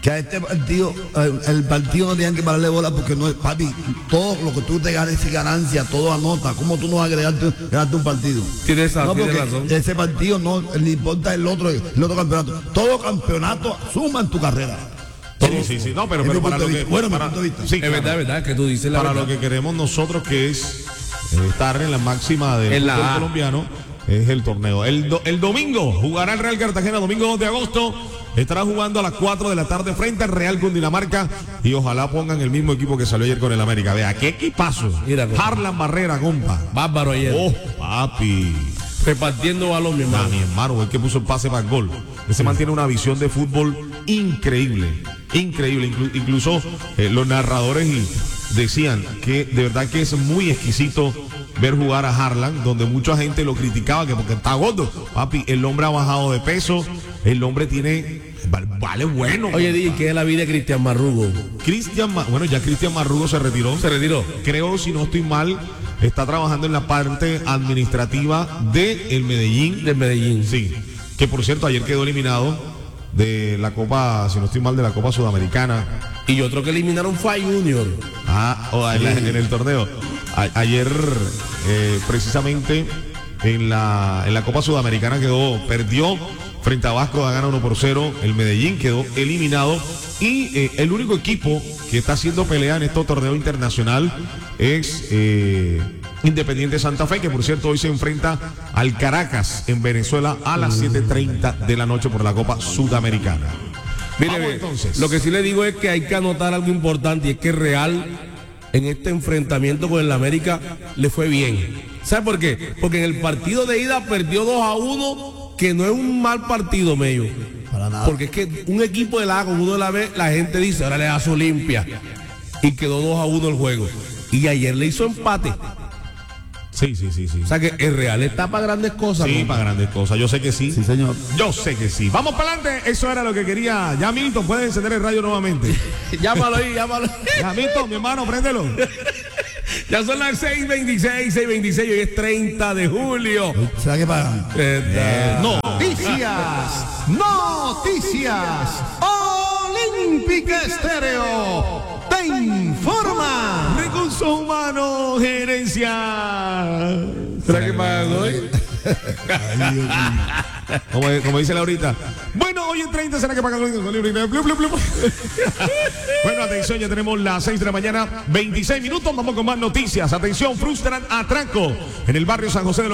que a este partido, el partido no tienen que pararle bola porque no es, papi, todo lo que tú te ganes es ganancia, todo anota. ¿Cómo tú no vas a ganarte un partido? Tienes No, porque razón. ese partido no le importa el otro campeonato. Todo campeonato suma en tu carrera. Sí. No, pero Es mi para punto lo de que. vista. Bueno, mi para- punto de vista. sí, Es claro. verdad que tú dices la Para verdad. lo que queremos nosotros, que es estar en la máxima del En la fútbol A. colombiano, es el torneo. El domingo jugará el Real Cartagena, domingo 2 de agosto. Estará jugando a las 4 de la tarde frente al Real Cundinamarca y ojalá pongan el mismo equipo que salió ayer con el América. Vea, qué equipazo. Mira, compa. Harlan Barrera, compa. Bárbaro ayer. Oh, papi. Repartiendo balón, mi hermano. Mi hermano, el que puso el pase para el gol. Ese mantiene una visión de fútbol increíble. Incluso los narradores decían que de verdad que es muy exquisito ver jugar a Harlan, donde mucha gente lo criticaba que porque está gordo. Papi, el hombre ha bajado de peso, el hombre tiene vale bueno. Oye, DJ, ¿qué es la vida de Cristian Marrugo? Bueno, ya Cristian Marrugo se retiró. Se retiró. Creo, si no estoy mal, está trabajando en la parte administrativa del Medellín. Del Medellín. Sí, que por cierto ayer quedó eliminado de la Copa, si no estoy mal, de la Copa Sudamericana. Y otro que eliminaron fue Junior. En el torneo. Ayer, precisamente, en la Copa Sudamericana perdió frente a Vasco da Gama 1-0. El Medellín quedó eliminado. Y el único equipo que está haciendo pelea en este torneo internacional es Independiente Santa Fe, que por cierto hoy se enfrenta al Caracas en Venezuela a las 7:30 de la noche por la Copa Sudamericana. Mire, Vamos, entonces. lo que sí le digo es que hay que anotar algo importante, y es que Real en este enfrentamiento con el América le fue bien. ¿Sabe por qué? Porque en el partido de ida perdió 2-1, que no es un mal partido, Mello. Para nada. Porque es que un equipo de la A con uno de la B, la gente dice, ahora le da su limpia. Y quedó 2-1 el juego. Y ayer le hizo empate. Sí. O sea que el Real está para grandes cosas. Sí, ¿no? para grandes cosas. Yo sé que sí. Sí, señor. Yo sé que sí. Vamos para adelante. Eso era lo que quería. Ya, Milton, puedes encender el radio nuevamente. Llámalo ahí. Ya, Milton, mi hermano, préndelo. Ya son las 6:26, hoy es 30 de julio. ¿Será que pagan? Noticias. Olímpica Estéreo te informa. Recursos humanos, gerencia. ¿Será que pagan hoy? Como dice Laurita. Bueno, hoy en 30 será que pagan hoy. Bueno, atención, ya tenemos las 6 de la mañana, 26 minutos. Vamos con más noticias. Atención, frustran atraco en el barrio San José de los Campanos. Un hombre abatido por la policía y otro capturado. Tírame la plena. Tírame la plena. Un hombre muerto y otro capturado. Dejó una vida prisión. El hombre fue abatido por la policía y otro capturado. Tírame la plena. Un hombre muerto y otro capturado. Dejó una vida prisión.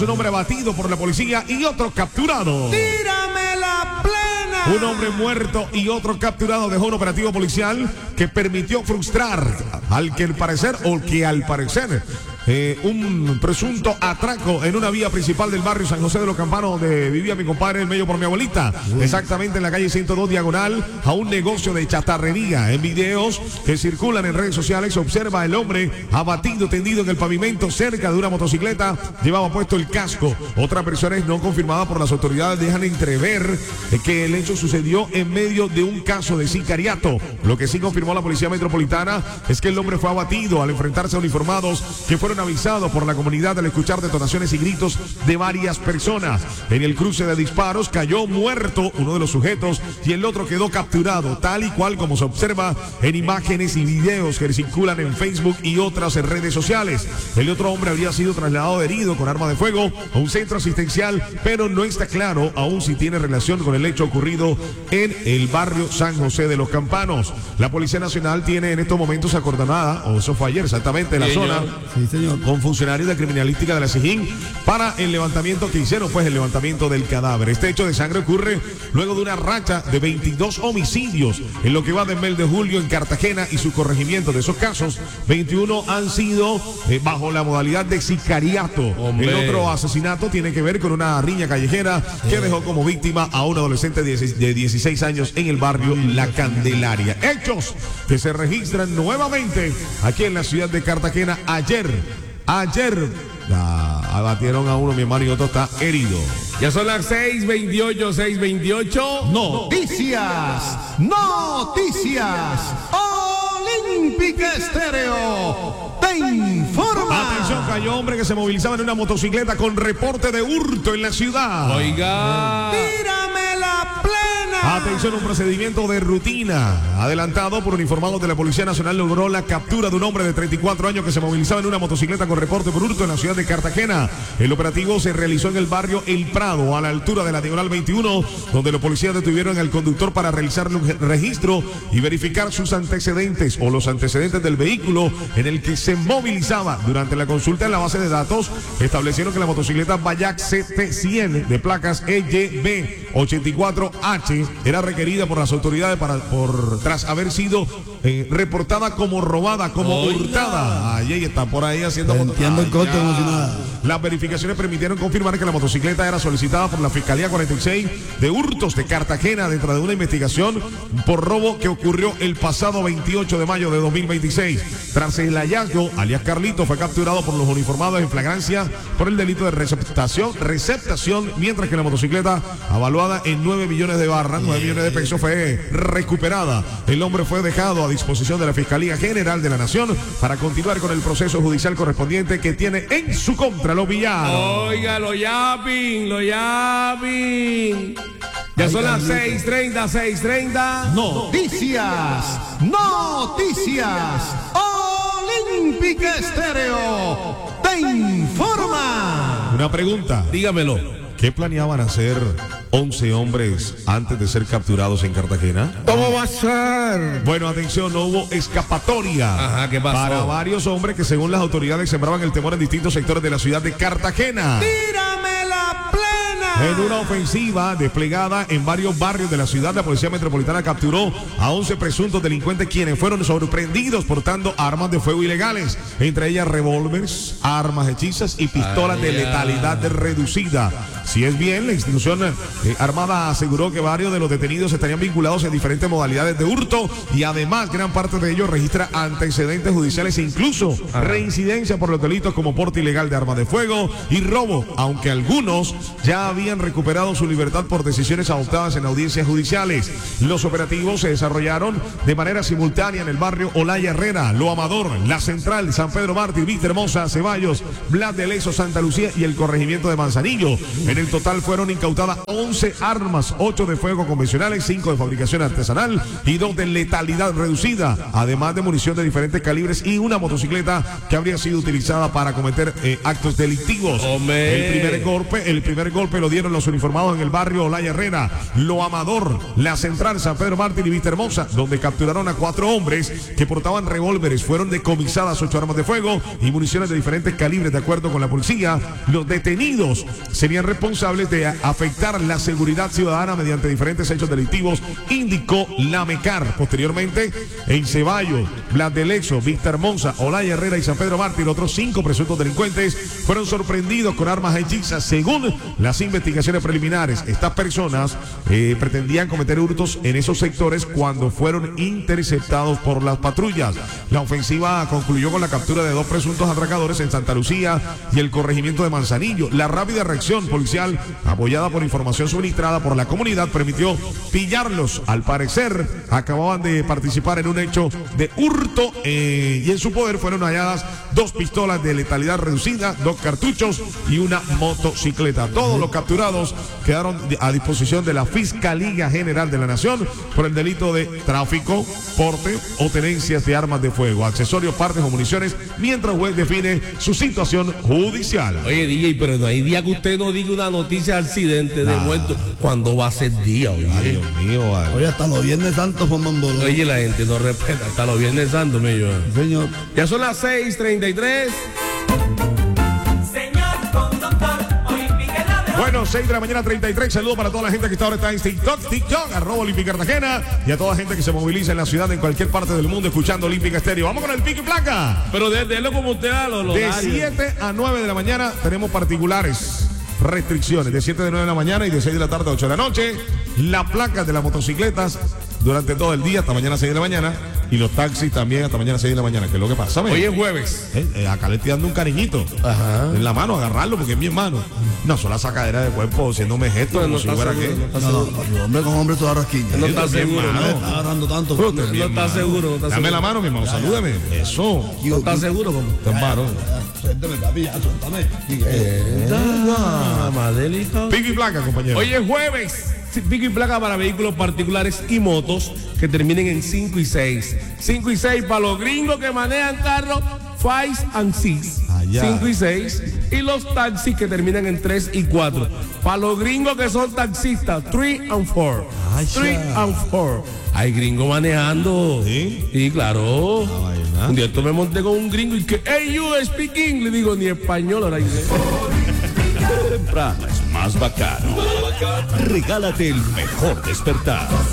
Un hombre muerto y otro capturado. Dejó un operativo policial que permitió frustrar al que al parecer un presunto atraco en una vía principal del barrio San José de los Campanos, donde vivía mi compadre en medio por mi abuelita, exactamente en la calle 102 diagonal a un negocio de chatarrería. En videos que circulan en redes sociales se observa el hombre abatido, tendido en el pavimento cerca de una motocicleta, llevaba puesto el casco. Otras versiones no confirmadas por las autoridades dejan entrever que el hecho sucedió en medio de un caso de sicariato. Lo que sí confirmó la Policía Metropolitana es que el hombre fue abatido al enfrentarse a uniformados que fueron avisados por la comunidad al escuchar detonaciones y gritos de varias personas. En el cruce de disparos cayó muerto uno de los sujetos y el otro quedó capturado, tal y cual como se observa en imágenes y videos que circulan en Facebook y otras redes sociales. El otro hombre habría sido trasladado herido con arma de fuego a un centro asistencial, pero no está claro aún si tiene relación con el hecho ocurrido en el barrio San José de los Campanos. La Policía Nacional tiene en estos momentos acordonada, o eso fue ayer exactamente, en la zona, Sí, señor. con funcionarios de criminalística de la SIJIN para el levantamiento que hicieron, pues el levantamiento del cadáver. Este hecho de sangre ocurre luego de una racha de 22 homicidios en lo que va del mes de julio en Cartagena y su corregimiento. De esos casos, 21 han sido bajo la modalidad de sicariato. Hombre. El otro asesinato tiene que ver con una riña callejera que dejó como víctima a un adolescente de 16 años en el barrio La Candelaria. Hechos que se registran nuevamente aquí en la ciudad de Cartagena. Ayer abatieron a uno, mi hermano, y otro está herido. Ya son las 6:28. Noticias. Olímpica Estéreo te informa. Atención, cayó hombre que se movilizaba en una motocicleta con reporte de hurto en la ciudad. Oiga. Tírame la plena. Atención, un procedimiento de rutina adelantado por uniformados de la Policía Nacional logró la captura de un hombre de 34 años que se movilizaba en una motocicleta con reporte por hurto en la ciudad de Cartagena. El operativo se realizó en el barrio El Prado, a la altura de la diagonal 21, donde los policías detuvieron al conductor para realizarle un registro y verificar sus antecedentes o los antecedentes del vehículo en el que se movilizaba. Durante la consulta en la base de datos, establecieron que la motocicleta Bayak CT100 de placas EYB 84H era requerida por las autoridades tras haber sido reportada como robada, como hurtada. Ahí está, por ahí haciendo... Entiendo el corte como si nada. Las verificaciones permitieron confirmar que la motocicleta era solicitada por la Fiscalía 46 de Hurtos de Cartagena dentro de una investigación por robo que ocurrió el pasado 28 de mayo de 2026. Tras el hallazgo, alias Carlito fue capturado por los uniformados en flagrancia por el delito de receptación, mientras que la motocicleta, avaluada en 9 millones de barras, 9 millones de pesos, fue recuperada. El hombre fue dejado a disposición de la Fiscalía General de la Nación para continuar con el proceso judicial correspondiente que tiene en su contra los villanos. Oiga, lo llapin. Ya son las 6:30. Noticias. Olímpica Estéreo te informa. Una pregunta. Dígamelo. ¿Qué planeaban hacer 11 hombres antes de ser capturados en Cartagena? ¿Cómo va a ser? Bueno, atención, no hubo escapatoria. Ajá, ¿qué pasó? Para varios hombres que según las autoridades sembraban el temor en distintos sectores de la ciudad de Cartagena. Tírame la plena. En una ofensiva desplegada en varios barrios de la ciudad, la Policía Metropolitana capturó a 11 presuntos delincuentes quienes fueron sorprendidos portando armas de fuego ilegales, entre ellas revólveres, armas hechizas y pistolas de letalidad reducida. Si es bien, la institución armada aseguró que varios de los detenidos estarían vinculados en diferentes modalidades de hurto y además gran parte de ellos registra antecedentes judiciales e incluso reincidencia por los delitos como porte ilegal de armas de fuego y robo, aunque algunos ya habían recuperado su libertad por decisiones adoptadas en audiencias judiciales. Los operativos se desarrollaron de manera simultánea en el barrio Olaya Herrera, Lo Amador, La Central, San Pedro Mártir, Vista Hermosa, Ceballos, Blas de Lezo, Santa Lucía y el corregimiento de Manzanillo. En el total fueron incautadas 11 armas, 8 de fuego convencionales, 5 de fabricación artesanal y 2 de letalidad reducida, además de munición de diferentes calibres y una motocicleta que habría sido utilizada para cometer actos delictivos. El primer golpe lo dieron los uniformados en el barrio Olaya Herrera, Lo Amador, La Central, San Pedro Mártir y Vista Hermosa, donde capturaron a 4 hombres que portaban revólveres. Fueron decomisadas 8 armas de fuego y municiones de diferentes calibres. De acuerdo con la policía, los detenidos serían responsables de afectar la seguridad ciudadana mediante diferentes hechos delictivos, indicó la MECAR. Posteriormente, en Ceballos, Blas de Lezo, Vista Hermosa, Olaya Herrera y San Pedro Mártir, otros 5 presuntos delincuentes fueron sorprendidos con armas hechizas. Según las investigaciones preliminares, estas personas pretendían cometer hurtos en esos sectores cuando fueron interceptados por las patrullas. La ofensiva concluyó con la captura de 2 presuntos atracadores en Santa Lucía y el corregimiento de Manzanillo. La rápida reacción policial, apoyada por información suministrada por la comunidad, permitió pillarlos. Al parecer, acababan de participar en un hecho de hurto y en su poder fueron halladas 2 pistolas de letalidad reducida, 2 cartuchos y una motocicleta. Todos los capturados quedaron a disposición de la Fiscalía General de la Nación por el delito de tráfico, porte o tenencias de armas de fuego, accesorios, partes o municiones, mientras el juez define su situación judicial. Oye, DJ, pero no hay día que usted no diga una noticia de accidente, de muerto. ¿Cuándo va a ser día, oye? Ay, Dios mío, vale. Oye, hasta los Viernes Santos forman bolón. Oye, la gente no respeta, hasta los Viernes Santos, mío. Señor. Ya son las 6:33. Bueno, 6 de la mañana 33. Saludos para toda la gente que ahora está en TikTok, @Olímpica Cartagena, y a toda la gente que se moviliza en la ciudad, en cualquier parte del mundo, escuchando Olímpica Estéreo. Vamos con el pico y placa. Pero déjelo como usted a los De 7 a 9 de la mañana tenemos particulares restricciones. De 7 de 9 de la mañana y de 6 de la tarde a 8 de la noche. La placa de las motocicletas durante todo el día, hasta mañana 6 de la mañana. Y los taxis también hasta mañana 6 de la mañana, que es lo que pasa. Hoy es jueves. Acá le estoy dando un cariñito. Ajá. En la mano, agarrarlo porque es mi hermano. No, son la sacadera de cuerpo, haciéndome gestos, como si fuera que. No, hombre con hombre toda rasquiña. No está seguro, No ¿no? está agarrando tanto. No está seguro. Dame la mano, mi hermano, salúdeme. Eso. No está seguro, como. Tan varón. Suéltame, papi, ya, suéltame. Pico y placa, compañero. Hoy es jueves. pico y placa para vehículos particulares y motos que terminen en 5 y 6. 5 y 6 para los gringos que manejan carros 5 and 6. 5 y 6. Y los taxis que terminan en 3 y 4. Para los gringos que son taxistas, 3 and 4. 3 and 4. Hay gringos manejando. ¿Sí? Sí, claro. vaina. Un día esto me monté con un gringo y que, hey, you speak English. Digo, ni español ahora dice. Temprano es más bacano. Regálate el mejor despertar.